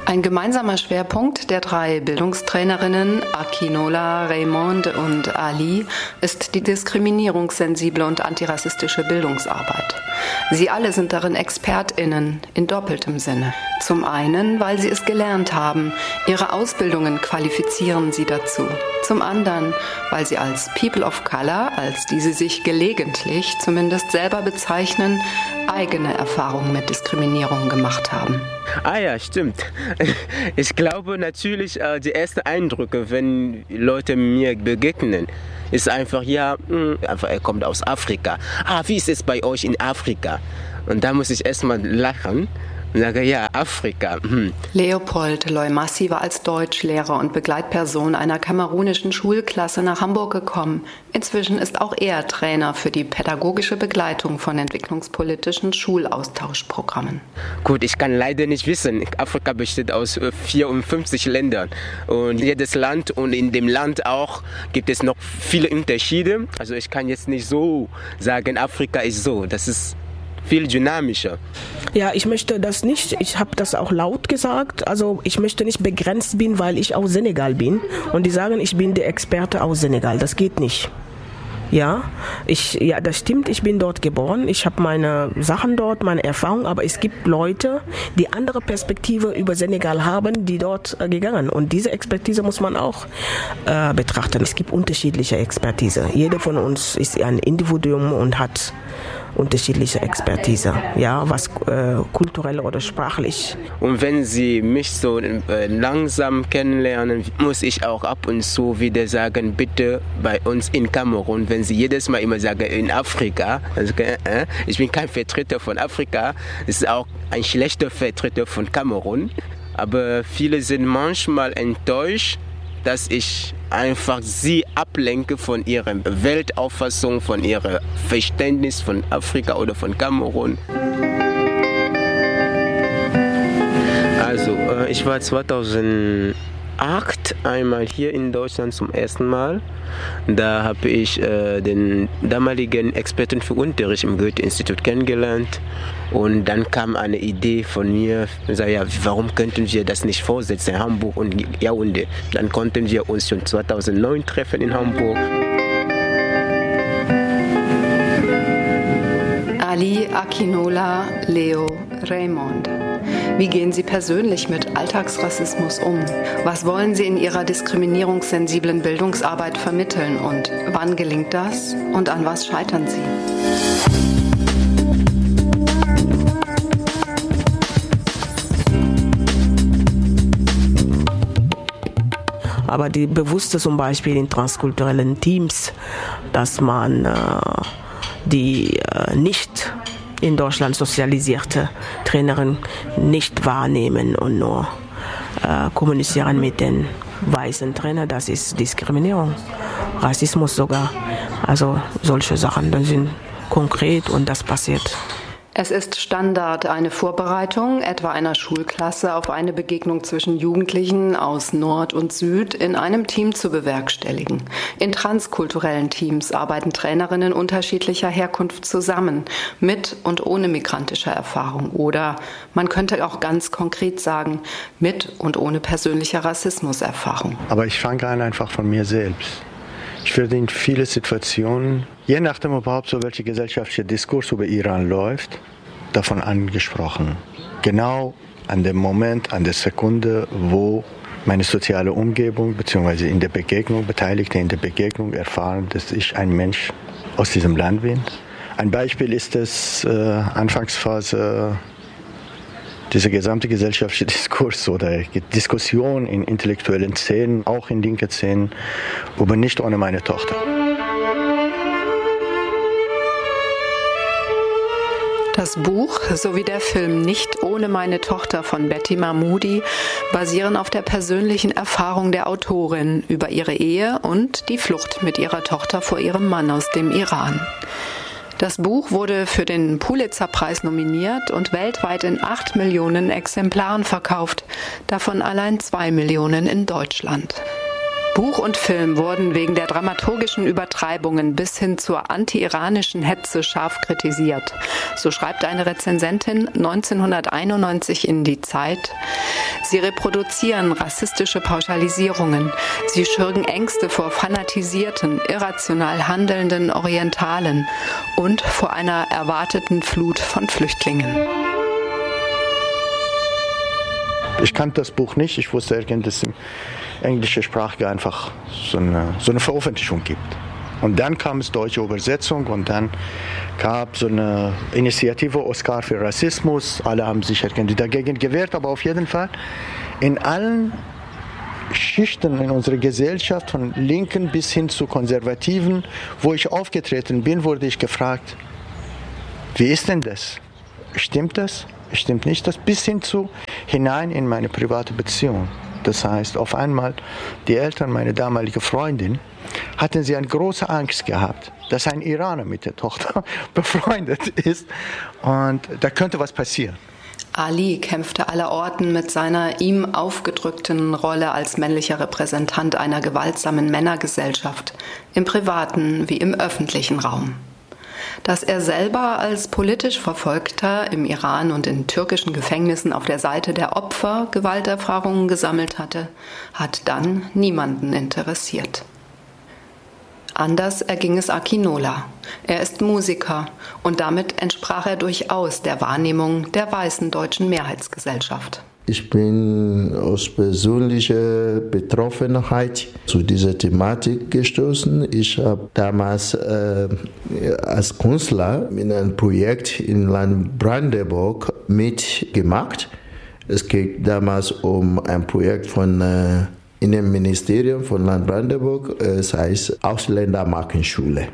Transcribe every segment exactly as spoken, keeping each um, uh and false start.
Ein gemeinsamer Schwerpunkt der drei Bildungstrainerinnen Akinola, Raymond und Ali ist die diskriminierungssensible und antirassistische Bildungsarbeit. Sie alle sind darin ExpertInnen in doppeltem Sinne. Zum einen, weil sie es gelernt haben, ihre Ausbildungen qualifizieren sie dazu. Zum anderen, weil sie als People of Color, als die sie sich gelegentlich zumindest selber bezeichnen, eigene Erfahrungen mit Diskriminierung gemacht haben. Ah ja, stimmt. Ich glaube natürlich, die ersten Eindrücke, wenn Leute mir begegnen, ist einfach, ja, einfach, er kommt aus Afrika. Ah, wie ist es bei euch in Afrika? Und da muss ich erstmal lachen. Und sage, ja, Afrika. Hm. Leopold Loimassi war als Deutschlehrer und Begleitperson einer kamerunischen Schulklasse nach Hamburg gekommen. Inzwischen ist auch er Trainer für die pädagogische Begleitung von entwicklungspolitischen Schulaustauschprogrammen. Gut, ich kann leider nicht wissen, Afrika besteht aus vierundfünfzig Ländern. Und jedes Land und in dem Land auch gibt es noch viele Unterschiede. Also ich kann jetzt nicht so sagen, Afrika ist so. Das ist viel dynamischer. Ja, ich möchte das nicht, ich habe das auch laut gesagt, also ich möchte nicht begrenzt bin, weil ich aus Senegal bin und die sagen, ich bin der Experte aus Senegal, das geht nicht. Ja, ich, ja, das stimmt, ich bin dort geboren, ich habe meine Sachen dort, meine Erfahrung, aber es gibt Leute, die andere Perspektive über Senegal haben, die dort äh, gegangen und diese Expertise muss man auch äh, betrachten. Es gibt unterschiedliche Expertise, jeder von uns ist ein Individuum und hat unterschiedliche Expertise, ja, was äh, kulturell oder sprachlich. Und wenn Sie mich so äh, langsam kennenlernen, muss ich auch ab und zu wieder sagen, bitte bei uns in Kamerun, wenn Sie jedes Mal immer sagen, in Afrika, also, äh, ich bin kein Vertreter von Afrika, das ist auch ein schlechter Vertreter von Kamerun, aber viele sind manchmal enttäuscht, dass ich einfach sie ablenke von ihrer Weltauffassung, von ihrem Verständnis von Afrika oder von Kamerun. Also, ich war zweitausendacht einmal hier in Deutschland zum ersten Mal. Da habe ich äh, den damaligen Experten für Unterricht im Goethe-Institut kennengelernt. Und dann kam eine Idee von mir, sag, ja, warum könnten wir das nicht fortsetzen in Hamburg und Yaoundé? Dann konnten wir uns schon zweitausendneun treffen in Hamburg. Ali, Akinola, Leo, Raymond. Wie gehen Sie persönlich mit Alltagsrassismus um? Was wollen Sie in Ihrer diskriminierungssensiblen Bildungsarbeit vermitteln und wann gelingt das und an was scheitern Sie? Aber die bewusste zum Beispiel in transkulturellen Teams, dass man äh, die äh, nicht in Deutschland sozialisierte Trainerin nicht wahrnehmen und nur äh, kommunizieren mit den weißen Trainern, das ist Diskriminierung, Rassismus sogar. Also solche Sachen, das sind konkret und das passiert. Es ist Standard, eine Vorbereitung etwa einer Schulklasse auf eine Begegnung zwischen Jugendlichen aus Nord und Süd in einem Team zu bewerkstelligen. In transkulturellen Teams arbeiten Trainerinnen unterschiedlicher Herkunft zusammen, mit und ohne migrantischer Erfahrung. Oder man könnte auch ganz konkret sagen, mit und ohne persönlicher Rassismuserfahrung. Aber ich fange an einfach von mir selbst. Ich werde in viele Situationen, je nachdem überhaupt so welcher gesellschaftliche Diskurs über Iran läuft, davon angesprochen. Genau an dem Moment, an der Sekunde, wo meine soziale Umgebung bzw. in der Begegnung, Beteiligte in der Begegnung erfahren, dass ich ein Mensch aus diesem Land bin. Ein Beispiel ist es, äh, Anfangsphase dieser gesamte gesellschaftliche Diskurs oder Diskussion in intellektuellen Szenen, auch in linken Szenen, aber nicht ohne meine Tochter. Das Buch sowie der Film Nicht ohne meine Tochter von Betty Mahmoudi basieren auf der persönlichen Erfahrung der Autorin über ihre Ehe und die Flucht mit ihrer Tochter vor ihrem Mann aus dem Iran. Das Buch wurde für den Pulitzer-Preis nominiert und weltweit in acht Millionen Exemplaren verkauft, davon allein zwei Millionen in Deutschland. Buch und Film wurden wegen der dramaturgischen Übertreibungen bis hin zur anti-iranischen Hetze scharf kritisiert. So schreibt eine Rezensentin neunzehnhunderteinundneunzig in Die Zeit: Sie reproduzieren rassistische Pauschalisierungen. Sie schürgen Ängste vor fanatisierten, irrational handelnden Orientalen und vor einer erwarteten Flut von Flüchtlingen. Ich kannte das Buch nicht. Ich wusste, dass es im englischen Sprache einfach so eine, so eine Veröffentlichung gibt. Und dann kam es deutsche Übersetzung und dann gab es so eine Initiative Oscar für Rassismus. Alle haben sich irgendwie dagegen gewehrt, aber auf jeden Fall in allen Schichten in unserer Gesellschaft, von Linken bis hin zu Konservativen, wo ich aufgetreten bin, wurde ich gefragt, wie ist denn das? Stimmt das? Stimmt nicht das? Bis hin zu hinein in meine private Beziehung. Das heißt, auf einmal, die Eltern meiner damaligen Freundin, hatten sie eine große Angst gehabt, dass ein Iraner mit der Tochter befreundet ist und da könnte was passieren. Ali kämpfte allerorten mit seiner ihm aufgedrückten Rolle als männlicher Repräsentant einer gewaltsamen Männergesellschaft, im privaten wie im öffentlichen Raum. Dass er selber als politisch Verfolgter im Iran und in türkischen Gefängnissen auf der Seite der Opfer Gewalterfahrungen gesammelt hatte, hat dann niemanden interessiert. Anders erging es Akinola. Er ist Musiker und damit entsprach er durchaus der Wahrnehmung der weißen deutschen Mehrheitsgesellschaft. Ich bin aus persönlicher Betroffenheit zu dieser Thematik gestoßen. Ich habe damals äh, als Künstler in einem Projekt in Land Brandenburg mitgemacht. Es geht damals um ein Projekt von äh, Innenministerium von Land Brandenburg, es heißt Ausländermarkenschule.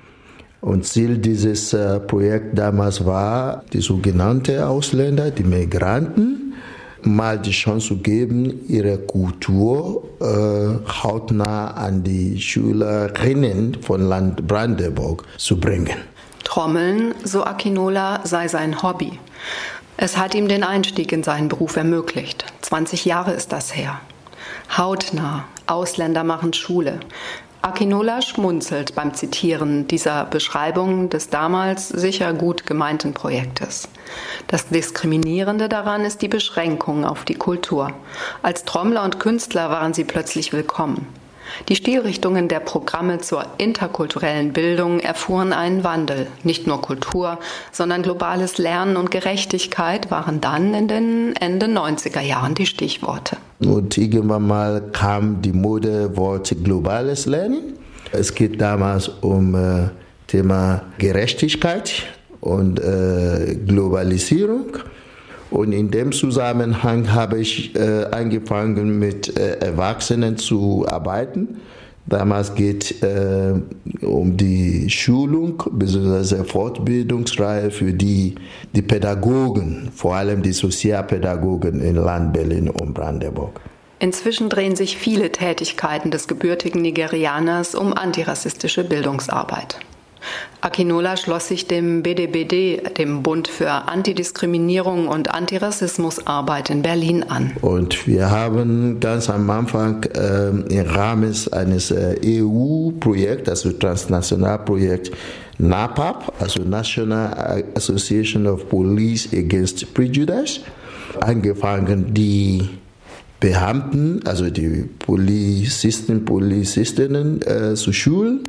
Und Ziel dieses äh, Projekts damals war, die sogenannten Ausländer, die Migranten, mal die Chance zu geben, ihre Kultur äh, hautnah an die Schülerinnen von Land Brandenburg zu bringen. Trommeln, so Akinola, sei sein Hobby. Es hat ihm den Einstieg in seinen Beruf ermöglicht. zwanzig Jahre ist das her. Hautnah, Ausländer machen Schule. Akinola schmunzelt beim Zitieren dieser Beschreibung des damals sicher gut gemeinten Projektes. Das Diskriminierende daran ist die Beschränkung auf die Kultur. Als Trommler und Künstler waren sie plötzlich willkommen. Die Stilrichtungen der Programme zur interkulturellen Bildung erfuhren einen Wandel. Nicht nur Kultur, sondern globales Lernen und Gerechtigkeit waren dann in den Ende neunziger Jahren die Stichworte. Und irgendwann mal kam die Modewort globales Lernen. Es geht damals um äh, Thema Gerechtigkeit und äh, Globalisierung. Und in dem Zusammenhang habe ich äh, angefangen, mit äh, Erwachsenen zu arbeiten. Damals geht es äh, um die Schulung bzw. Fortbildungsreihe für die, die Pädagogen, vor allem die Sozialpädagogen in Land Berlin und Brandenburg. Inzwischen drehen sich viele Tätigkeiten des gebürtigen Nigerianers um antirassistische Bildungsarbeit. Akinola schloss sich dem B D B D, dem Bund für Antidiskriminierung und Antirassismusarbeit in Berlin, an. Und wir haben ganz am Anfang äh, im Rahmen eines äh, E U-Projekts, also Transnationalprojekt NAPAP, also National Association of Police Against Prejudice, angefangen, die Beamten, also die Polizisten, Polizistinnen äh, zu schulen.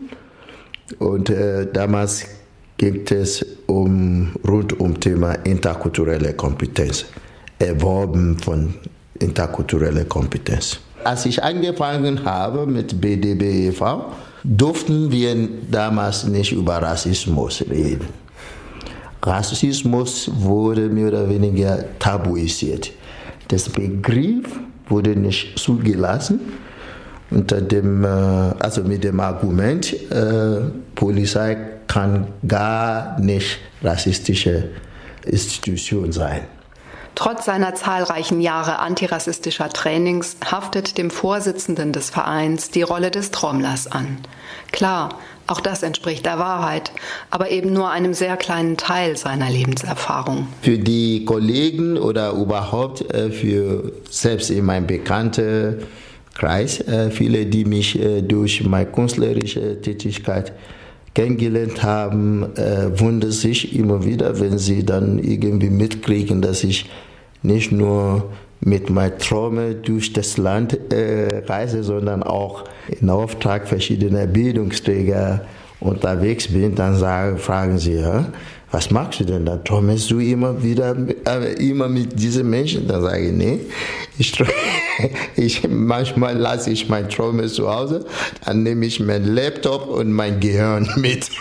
Und äh, damals ging es um, rund um Thema interkulturelle Kompetenz, Erworben von interkultureller Kompetenz. Als ich angefangen habe mit B D B e V, durften wir damals nicht über Rassismus reden. Rassismus wurde mehr oder weniger tabuisiert. Das Begriff wurde nicht zugelassen. Unter dem, also mit dem Argument, äh, Polizei kann gar nicht rassistische Institution sein. Trotz seiner zahlreichen Jahre antirassistischer Trainings haftet dem Vorsitzenden des Vereins die Rolle des Trommlers an. Klar, auch das entspricht der Wahrheit, aber eben nur einem sehr kleinen Teil seiner Lebenserfahrung. Für die Kollegen oder überhaupt äh, für selbst in mein Bekannte Kreis. Äh, viele, die mich äh, durch meine künstlerische Tätigkeit kennengelernt haben, äh, wundern sich immer wieder, wenn sie dann irgendwie mitkriegen, dass ich nicht nur mit meinen Träumen durch das Land äh, reise, sondern auch in Auftrag verschiedener Bildungsträger unterwegs bin. Dann sagen, fragen sie, ja, was machst du denn? Dann träumst du immer wieder äh, immer mit diesen Menschen. Dann sage ich, nee, ich, ich, manchmal lasse ich meine Träume zu Hause, dann nehme ich meinen Laptop und mein Gehirn mit.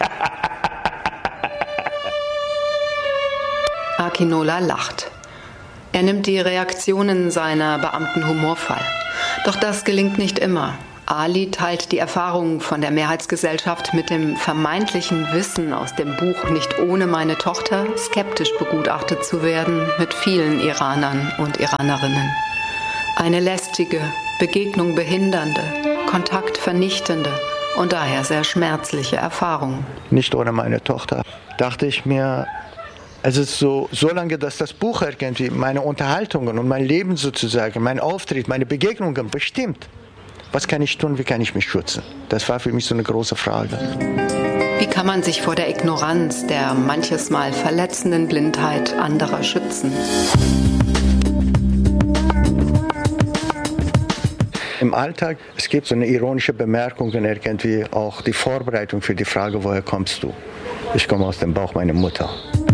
Akinola lacht. Er nimmt die Reaktionen seiner Beamten humorvoll. Doch das gelingt nicht immer. Ali teilt die Erfahrungen von der Mehrheitsgesellschaft mit dem vermeintlichen Wissen aus dem Buch Nicht ohne meine Tochter skeptisch begutachtet zu werden mit vielen Iranern und Iranerinnen. Eine lästige, Begegnung behindernde, Kontakt vernichtende und daher sehr schmerzliche Erfahrung. Nicht ohne meine Tochter, dachte ich mir, es ist so, so lange, dass das Buch irgendwie meine Unterhaltungen und mein Leben sozusagen, mein Auftritt, meine Begegnungen bestimmt. Was kann ich tun, wie kann ich mich schützen? Das war für mich so eine große Frage. Wie kann man sich vor der Ignoranz, der manches Mal verletzenden Blindheit anderer schützen? Im Alltag, es gibt so eine ironische Bemerkung, irgendwie auch die Vorbereitung für die Frage, woher kommst du? Ich komme aus dem Bauch meiner Mutter.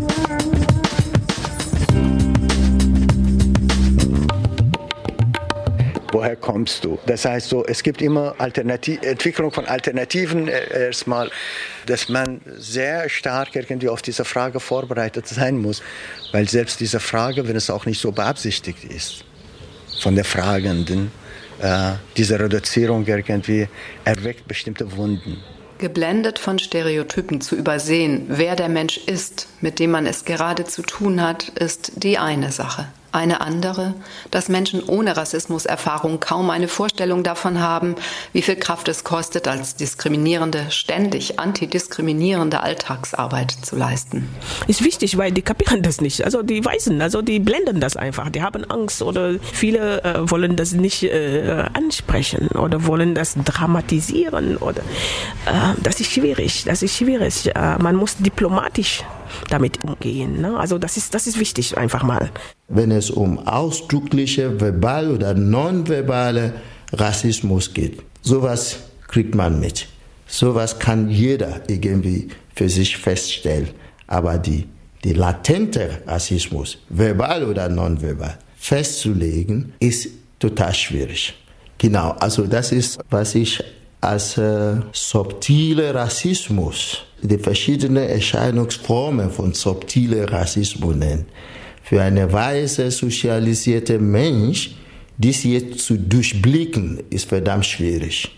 Woher kommst du? Das heißt so, es gibt immer Alternativ- Entwicklung von Alternativen äh, erstmal, dass man sehr stark irgendwie auf diese Frage vorbereitet sein muss, weil selbst diese Frage, wenn es auch nicht so beabsichtigt ist, von der Fragenden, äh, diese Reduzierung irgendwie erweckt bestimmte Wunden. Geblendet von Stereotypen zu übersehen, wer der Mensch ist, mit dem man es gerade zu tun hat, ist die eine Sache. Eine andere, dass Menschen ohne Rassismuserfahrung kaum eine Vorstellung davon haben, wie viel Kraft es kostet, als diskriminierende, ständig antidiskriminierende Alltagsarbeit zu leisten. Ist wichtig, weil die kapieren das nicht. Also die Weißen, also die blenden das einfach. Die haben Angst oder viele äh, wollen das nicht äh, ansprechen oder wollen das dramatisieren. Oder, äh, das ist schwierig, das ist schwierig. Äh, man muss diplomatisch damit umgehen. Ne? Also das ist, das ist wichtig einfach mal. Wenn es um ausdrückliche, verbale oder nonverbale Rassismus geht, sowas kriegt man mit. Sowas kann jeder irgendwie für sich feststellen. Aber die, die latente Rassismus, verbal oder nonverbal, festzulegen, ist total schwierig. Genau, also das ist, was ich als äh, subtiler Rassismus, die verschiedenen Erscheinungsformen von subtiler Rassismus nennen. Für einen weißen, sozialisierten Mensch, dies jetzt zu durchblicken, ist verdammt schwierig.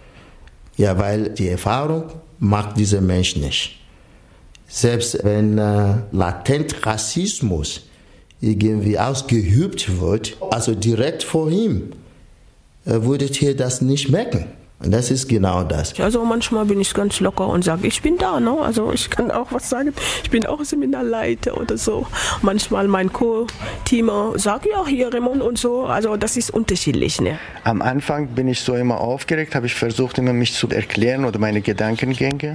Ja, weil die Erfahrung macht dieser Mensch nicht. Selbst wenn äh, latent Rassismus irgendwie ausgeübt wird, also direkt vor ihm, äh, würdet ihr das nicht merken. Und das ist genau das. Also manchmal bin ich ganz locker und sage, ich bin da, ne? Also ich kann auch was sagen. Ich bin auch Seminarleiter oder so. Manchmal mein Co-Teamer sagt, ja, hier Raymond und so. Also das ist unterschiedlich, ne? Am Anfang bin ich so immer aufgeregt, habe ich versucht, immer mich zu erklären oder meine Gedankengänge.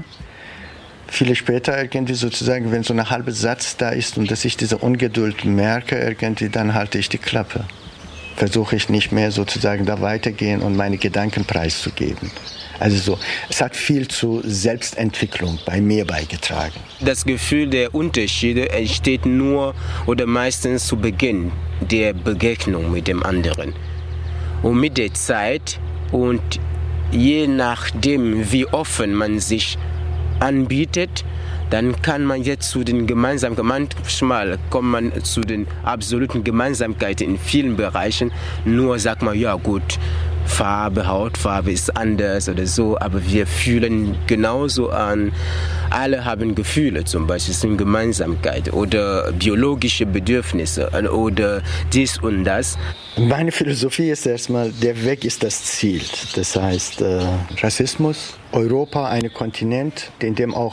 Viele später irgendwie sozusagen, wenn so ein halber Satz da ist und dass ich diese Ungeduld merke, irgendwie, dann halte ich die Klappe. Versuche ich nicht mehr sozusagen da weitergehen und meine Gedanken preiszugeben. Also so, es hat viel zu Selbstentwicklung bei mir beigetragen. Das Gefühl der Unterschiede entsteht nur oder meistens zu Beginn der Begegnung mit dem anderen. Und mit der Zeit und je nachdem, wie offen man sich anbietet, dann kann man jetzt zu den Gemeinsamkeiten, manchmal kommt man zu den absoluten Gemeinsamkeiten in vielen Bereichen, nur sagt man, ja gut, Farbe, Hautfarbe ist anders oder so, aber wir fühlen genauso an. Alle haben Gefühle, zum Beispiel sind Gemeinsamkeiten oder biologische Bedürfnisse oder dies und das. Meine Philosophie ist erstmal, der Weg ist das Ziel. Das heißt, äh, Rassismus, Europa, ein Kontinent, in dem auch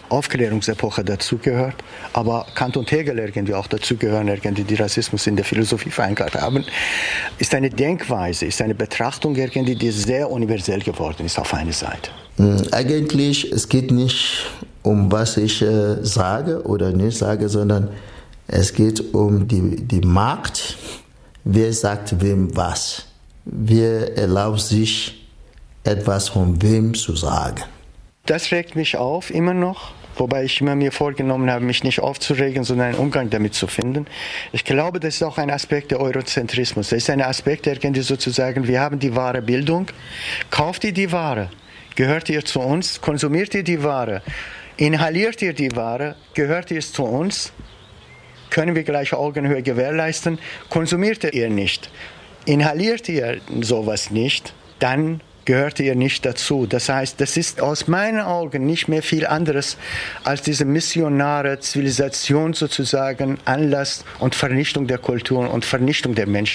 Aufklärungsepoche dazugehört, aber Kant und Hegel irgendwie auch dazugehören, irgendwie die Rassismus in der Philosophie verankert haben, ist eine Denkweise, ist eine Betrachtung irgendwie, die sehr universell geworden ist auf eine Seite. Eigentlich, es geht nicht um was ich äh, sage oder nicht sage, sondern es geht um die, die Macht. Wer sagt wem was? Wer erlaubt sich, etwas von wem zu sagen? Das regt mich auf, immer noch. Wobei ich immer mir vorgenommen habe, mich nicht aufzuregen, sondern einen Umgang damit zu finden. Ich glaube, das ist auch ein Aspekt der Eurozentrismus. Das ist ein Aspekt, der kennt ihr sozusagen, wir haben die wahre Bildung. Kauft ihr die Ware? Gehört ihr zu uns? Konsumiert ihr die Ware? Inhaliert ihr die Ware? Gehört ihr zu uns? Können wir gleiche Augenhöhe gewährleisten? Konsumiert ihr nicht? Inhaliert ihr sowas nicht? Dann gehört ihr nicht dazu. Das heißt, das ist aus meinen Augen nicht mehr viel anderes als diese missionare Zivilisation sozusagen, Anlass und Vernichtung der Kulturen und Vernichtung der Menschen.